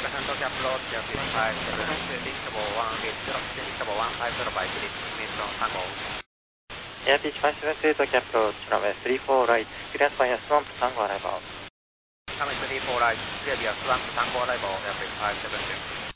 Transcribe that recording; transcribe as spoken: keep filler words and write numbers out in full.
percent to approach, Airfish five seven, reachable one, reachable one five zero by three, mid from Tango. Airfish five seven two to approach, runway three four right, cleared by a swamp Tango arrival. Runway three four right, clear via swamp Tango arrival, Airfish five seven two.